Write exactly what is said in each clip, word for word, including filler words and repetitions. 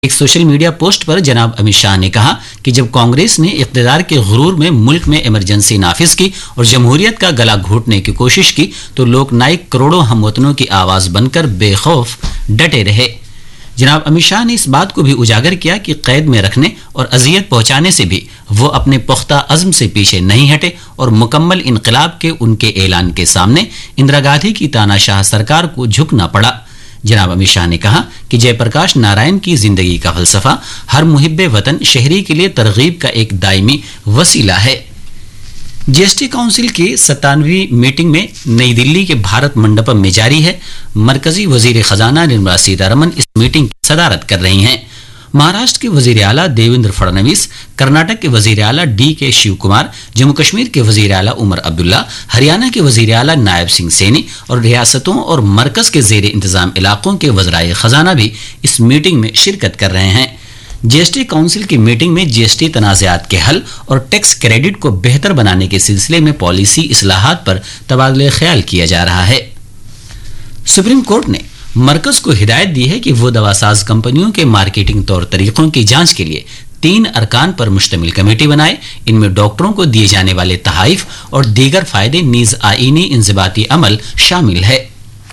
एक social media post पर जनाब अमित शाह ने कहा कि जब कांग्रेस ने इख्तियार के गुरूर में मुल्क में इमरजेंसी नाफिज की और जमहूरियत का गला घोटने की कोशिश की तो लोकनायक करोड़ों हमवतनों की आवाज बनकर बेखौफ डटे रहे। जनाब अमित शाह ने इस बात को भी उजागर किया कि कैद में रखने और अजियत पहुंचाने से भी वो अपने पुख्ता अज़्म से पीछे नहीं हटे और मुकम्मल इनकलाब के उनके ऐलान के सामने इंदिरा गांधी की तानाशाह सरकार को झुकना पड़ा। जनाब अमित शाह ने कहा कि जयप्रकाश नारायण की जिंदगी का फलसफा हर मुहिब्बे वतन शहरी के लिए तरगीब का एक दायमी वसीला है। जीएसटी काउंसिल की सत्तानवीं मीटिंग में नई दिल्ली के भारत मंडपम में जारी है। मरकजी वजीर खजाना निर्मला सीतारमन इस मीटिंग की सदारत कर रही हैं। महाराष्ट्र के वजीर आला देवेंद्र फडणवीस, कर्नाटक के वजीर आला डी के शिव कुमार, जम्मू कश्मीर के वजीर आला उमर अब्दुल्ला, हरियाणा के वजीर आला नायब सिंह सैनी और रियासतों और मरकज के जेर इंतजाम इलाकों के वज़राए खजाना भी इस मीटिंग में शिरकत कर रहे हैं। जीएसटी काउंसिल की मीटिंग में जीएसटी तनाज़ात के हल और टैक्स क्रेडिट को बेहतर बनाने के सिलसिले में पॉलिसी इस्लाहात पर तबादले ख्याल किया जा रहा है। सुप्रीम कोर्ट ने मरकज को हिदायत दी है कि वो दवासाज कंपनियों के मार्केटिंग तौर तरीकों की जांच के लिए तीन अरकान पर मुश्तमिल कमेटी बनाए। इनमें डॉक्टरों को दिए जाने वाले तहाइफ और दीगर फायदे नीज आईनी इंजबाती अमल शामिल है।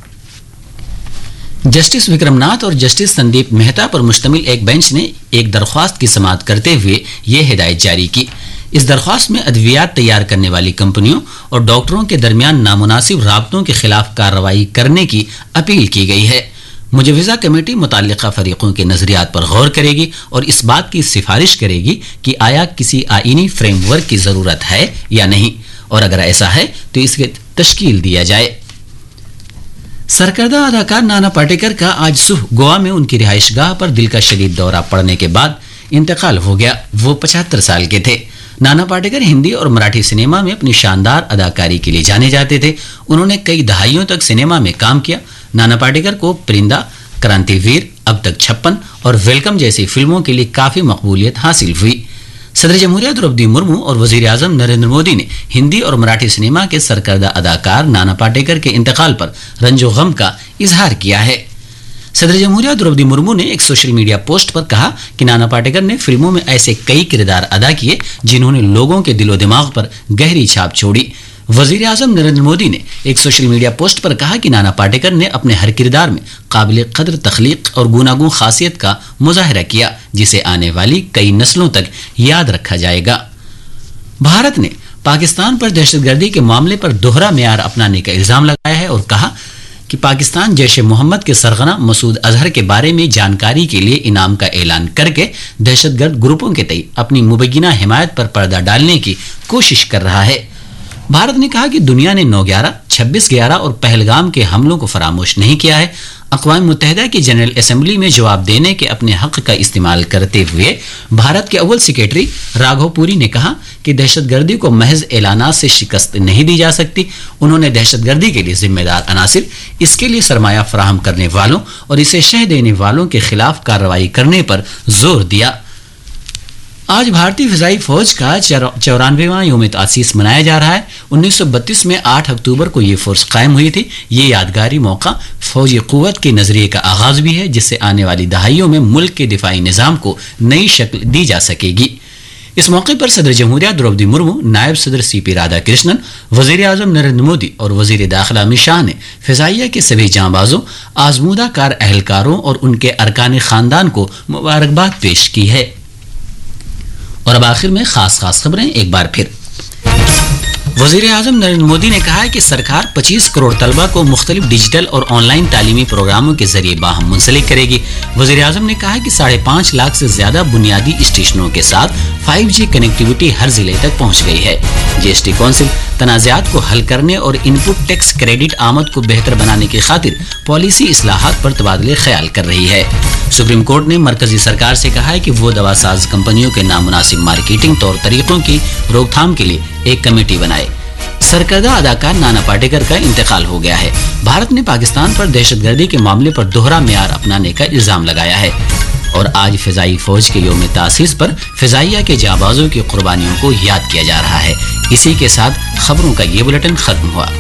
जस्टिस विक्रमनाथ और जस्टिस संदीप मेहता पर मुश्तमिल एक बेंच ने एक दरख्वास्त की समाअत करते हुए ये हिदायत जारी की। इस दरख्वास्त में अद्वियात तैयार करने वाली कंपनियों और डॉक्टरों के दरमियान नामुनासिब राबतों के खिलाफ कार्रवाई करने की अपील की गई है। मुजविजा कमेटी मुताल्लिका फरीकों के नजरियात पर गौर करेगी और इस बात की सिफारिश करेगी कि आया किसी आईनी फ्रेमवर्क की जरूरत है या नहीं, और अगर ऐसा है तो इसकी तश्कील दिया जाए। सरकर्दा अदाकार नाना पाटेकर का आज सुबह गोवा में उनकी रिहाइशगाह पर दिल का शदीद दौरा पड़ने के बाद इंतकाल हो गया। वो पचहत्तर साल के थे। नाना पाटेकर हिंदी और मराठी सिनेमा में अपनी शानदार अदाकारी के लिए जाने जाते थे। उन्होंने कई दहाइयों तक सिनेमा में काम किया। नाना पाटेकर को परिंदा, क्रांतिवीर, अब तक छप्पन और वेलकम जैसी फिल्मों के लिए काफी मकबूलियत हासिल हुई। सदर जमहूरिया द्रौपदी मुर्मू और वजीर आजम नरेंद्र मोदी ने हिंदी और मराठी सिनेमा के सरकर्दा अदाकार नाना पाटेकर के इंतकाल पर रंजो गम का इजहार किया है। सदर जमहूरिया द्रौपदी मुर्मू ने एक सोशल मीडिया पोस्ट पर कहा कि नाना पाटेकर ने फिल्मों में ऐसे कई किरदार अदा किए जिन्होंने लोगों के दिलो दिमाग पर गहरी छाप छोड़ी। वजीर आजम नरेंद्र मोदी ने एक सोशल मीडिया पोस्ट पर कहा कि नाना पाटेकर ने अपने हर किरदार में काबिल कदर तख्लीक और गुनागूं खासियत का मुजाहरा किया, जिसे आने वाली कई नस्लों तक याद रखा जाएगा। भारत ने पाकिस्तान पर दहशतगर्दी के मामले पर दोहरा मेयार अपनाने का इल्जाम लगाया है और कहा कि पाकिस्तान जैश ए मोहम्मद के सरगना मसूद अजहर के बारे में जानकारी के लिए इनाम का ऐलान करके दहशतगर्द ग्रुपों के तई अपनी मुबैना हिमायत पर पर्दा डालने की कोशिश कर रहा है। भारत ने कहा कि दुनिया ने नौ ग्यारह, छब्बीस ग्यारह और पहलगाम के हमलों को फरामोश नहीं किया है। अक़वाम मुत्तहिदा की जनरल असेंबली में जवाब देने के अपने हक का इस्तेमाल करते हुए भारत के अव्वल सेक्रेटरी राघव पुरी ने कहा कि दहशतगर्दी को महज ऐलानात से शिकस्त नहीं दी जा सकती। उन्होंने दहशतगर्दी के लिए जिम्मेदार अनासिर, इसके लिए सरमाया फराहम करने वालों और इसे शह देने वालों के खिलाफ कार्रवाई करने पर जोर दिया। आज भारतीय फिजाई फौज का चौरानवेवां यौम तासीस मनाया जा रहा है। उन्नीस सौ बत्तीस में आठ अक्टूबर को ये फोर्स कायम हुई थी। ये यादगारी मौका फौजी कुव्वत के नजरिए का आगाज भी है, जिससे आने वाली दहाइयों में मुल्क के दिफाई निजाम को नई शक्ल दी जा सकेगी। इस मौके पर सदर जमहूरिया द्रौपदी मुर्मू, नायब सदर सी पी राधा कृष्णन, वजीर आजम नरेंद्र मोदी और वजीर दाखिला अमित शाह ने फिजाइया के सभी जांबाजों, आजमूदा कार अहलकारों और उनके अरकान खानदान को मुबारकबाद पेश की है। और अब आखिर में खास खास खबरें एक बार फिर। वजीर आजम नरेंद्र मोदी ने कहा है कि सरकार पच्चीस करोड़ तलबा को मुख्तलिफ डिजिटल और ऑनलाइन तालीमी प्रोग्रामों के जरिए बाहम मुंसलिक करेगी। वजीर आजम ने कहा है कि साढ़े पाँच लाख से ज्यादा बुनियादी स्टेशनों के साथ फाइव जी कनेक्टिविटी हर जिले तक पहुंच गई है। जीएसटी काउंसिल तनाज़ात को हल करने और इनपुट टैक्स क्रेडिट आमद को बेहतर बनाने की खातिर पॉलिसी इस्लाहात पर तबादले ख्याल कर रही है। सुप्रीम कोर्ट ने मरकजी सरकार से कहा है कि वो दवासाज कंपनियों के नामुनासिब मार्केटिंग तौर तरीकों की रोकथाम के लिए एक कमेटी बनाए। सरकर्दा अदाकार नाना पाटेकर का इंतकाल हो गया है। भारत ने पाकिस्तान पर दहशतगर्दी के मामले पर दोहरा मेयार अपनाने का इल्जाम लगाया है। और आज फिजाई फौज के यौम तासीस पर फिजाइया के जाबाजों की कुर्बानियों को याद किया जा रहा है। इसी के साथ खबरों का ये बुलेटिन खत्म हुआ।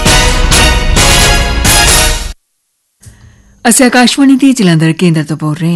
ਅਸੀਂ ਆਕਾਸ਼ਵਾਣੀ ਦੇ ਜਲੰਧਰ ਕੇਂਦਰ ਤੋਂ ਬੋਲ ਰਹੇ